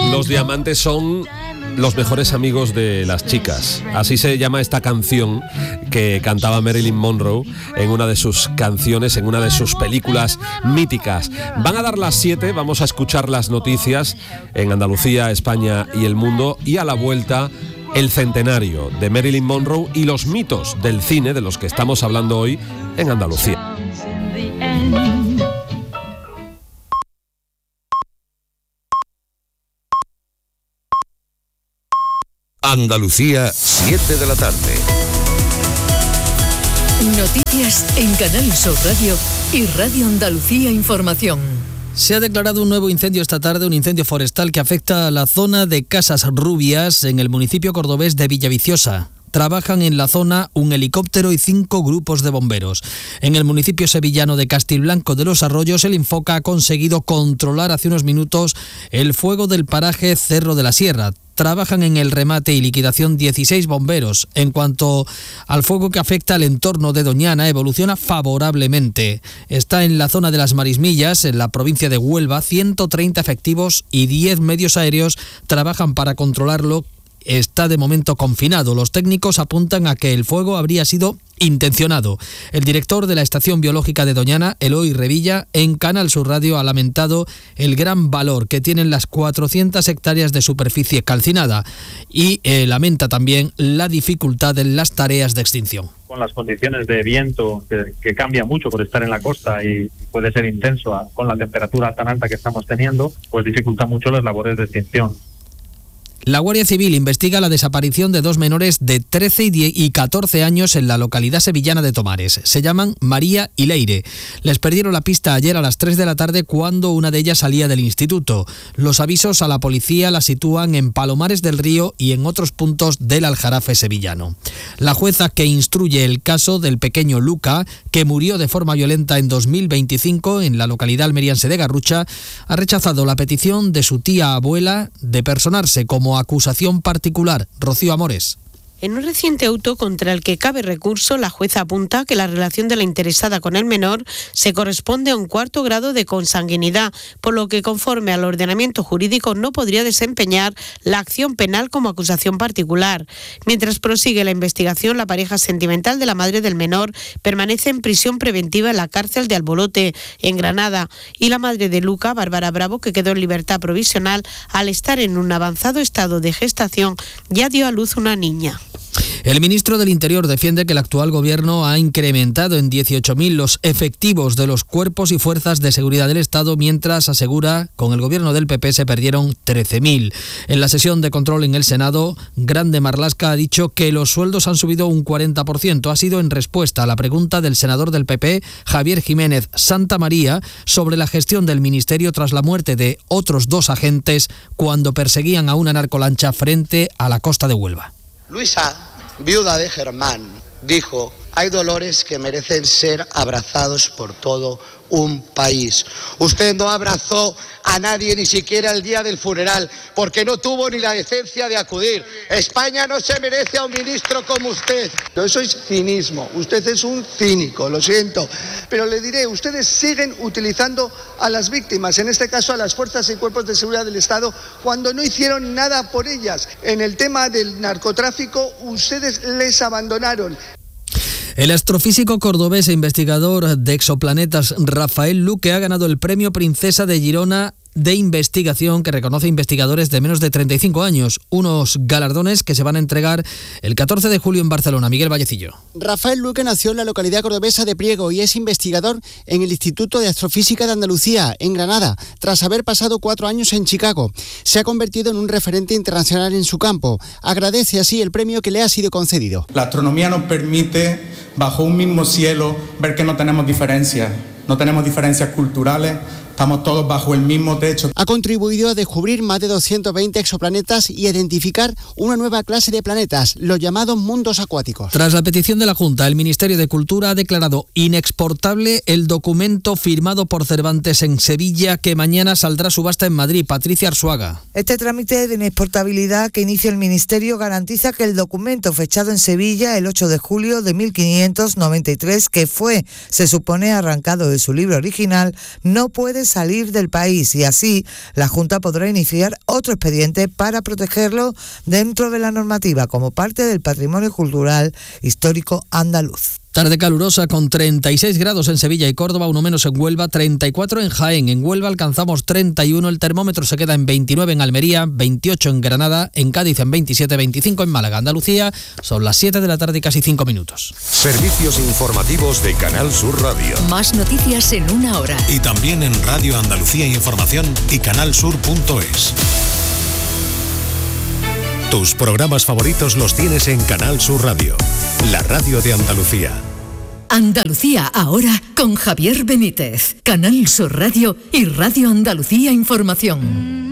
Los diamantes son los mejores amigos de las chicas. Así se llama esta canción que cantaba Marilyn Monroe en una de sus canciones, en una de sus películas míticas. Van a dar las 7, vamos a escuchar las noticias en Andalucía, España y el mundo, y a la vuelta el centenario de Marilyn Monroe y los mitos del cine de los que estamos hablando hoy en Andalucía. Andalucía, 7 de la tarde. Noticias en Canal Sur Radio y Radio Andalucía Información. Se ha declarado un nuevo incendio esta tarde, un incendio forestal que afecta a la zona de Casas Rubias en el municipio cordobés de Villaviciosa. Trabajan en la zona un helicóptero y 5 grupos de bomberos. En el municipio sevillano de Castilblanco de los Arroyos, el Infoca ha conseguido controlar hace unos minutos el fuego del paraje Cerro de la Sierra. Trabajan en el remate y liquidación 16 bomberos. En cuanto al fuego que afecta al entorno de Doñana, evoluciona favorablemente. Está en la zona de las Marismillas, en la provincia de Huelva. 130 efectivos y 10 medios aéreos trabajan para controlarlo. Está de momento confinado. Los técnicos apuntan a que el fuego habría sido intencionado. El director de la Estación Biológica de Doñana, Eloy Revilla, en Canal Sur Radio ha lamentado el gran valor que tienen las 400 hectáreas de superficie calcinada y lamenta también la dificultad en las tareas de extinción. Con las condiciones de viento que cambia mucho por estar en la costa y puede ser intenso con la temperatura tan alta que estamos teniendo, pues dificulta mucho las labores de extinción. La Guardia Civil investiga la desaparición de 2 menores de 13 y 14 años en la localidad sevillana de Tomares. Se llaman María y Leire. Les perdieron la pista ayer a las 3 de la tarde cuando una de ellas salía del instituto. Los avisos a la policía la sitúan en Palomares del Río y en otros puntos del Aljarafe sevillano. La jueza que instruye el caso del pequeño Luca, que murió de forma violenta en 2025 en la localidad almeriense de Garrucha, ha rechazado la petición de su tía abuela de personarse como acusación particular. Rocío Amores. En un reciente auto contra el que cabe recurso, la jueza apunta que la relación de la interesada con el menor se corresponde a un 4º grado de consanguinidad, por lo que conforme al ordenamiento jurídico no podría desempeñar la acción penal como acusación particular. Mientras prosigue la investigación, la pareja sentimental de la madre del menor permanece en prisión preventiva en la cárcel de Albolote, en Granada, y la madre de Luca, Bárbara Bravo, que quedó en libertad provisional al estar en un avanzado estado de gestación, ya dio a luz una niña. El ministro del Interior defiende que el actual gobierno ha incrementado en 18.000 los efectivos de los cuerpos y fuerzas de seguridad del Estado, mientras asegura con el gobierno del PP se perdieron 13.000. En la sesión de control en el Senado, Grande Marlaska ha dicho que los sueldos han subido un 40%. Ha sido en respuesta a la pregunta del senador del PP, Javier Jiménez Santamaría, sobre la gestión del ministerio tras la muerte de otros 2 agentes cuando perseguían a una narcolancha frente a la costa de Huelva. Luisa, viuda de Germán, dijo: hay dolores que merecen ser abrazados por todo un país. Usted no abrazó a nadie, ni siquiera el día del funeral, porque no tuvo ni la decencia de acudir. España no se merece a un ministro como usted. Eso es cinismo. Usted es un cínico, lo siento. Pero le diré, ustedes siguen utilizando a las víctimas, en este caso a las fuerzas y cuerpos de seguridad del Estado, cuando no hicieron nada por ellas. En el tema del narcotráfico, ustedes les abandonaron. El astrofísico cordobés e investigador de exoplanetas Rafael Luque ha ganado el premio Princesa de Girona de investigación que reconoce investigadores de menos de 35 años, unos galardones que se van a entregar el 14 de julio en Barcelona. Miguel Vallecillo. Rafael Luque nació en la localidad cordobesa de Priego y es investigador en el Instituto de Astrofísica de Andalucía, en Granada, tras haber pasado 4 años en Chicago. Se ha convertido en un referente internacional en su campo. Agradece así el premio que le ha sido concedido. La astronomía nos permite, bajo un mismo cielo, ver que no tenemos diferencias culturales. Estamos todos bajo el mismo techo. Ha contribuido a descubrir más de 220 exoplanetas y a identificar una nueva clase de planetas, los llamados mundos acuáticos. Tras la petición de la Junta, el Ministerio de Cultura ha declarado inexportable el documento firmado por Cervantes en Sevilla, que mañana saldrá a subasta en Madrid. Patricia Arzuaga. Este trámite de inexportabilidad que inicia el Ministerio garantiza que el documento fechado en Sevilla el 8 de julio de 1593, que fue, se supone, arrancado de su libro original, no puede salir del país y así la Junta podrá iniciar otro expediente para protegerlo dentro de la normativa como parte del patrimonio cultural histórico andaluz. Tarde calurosa con 36 grados en Sevilla y Córdoba, uno menos en Huelva, 34 en Jaén. En Huelva alcanzamos 31, el termómetro se queda en 29 en Almería, 28 en Granada, en Cádiz en 27, 25 en Málaga. Andalucía, son las 7 de la tarde y casi 5 minutos. Servicios informativos de Canal Sur Radio. Más noticias en una hora. Y también en Radio Andalucía Información y canalsur.es. Tus programas favoritos los tienes en Canal Sur Radio, la radio de Andalucía. Andalucía ahora con Javier Benítez, Canal Sur Radio y Radio Andalucía Información.